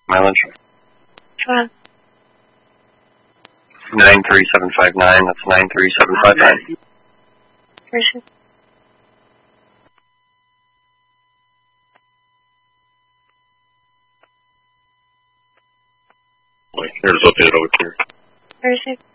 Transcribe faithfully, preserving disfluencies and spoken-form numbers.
Mileage? Sure. nine three seven five nine, that's nine three seven five nine. Appreciate it. Wait, here's located over here. Appreciate it.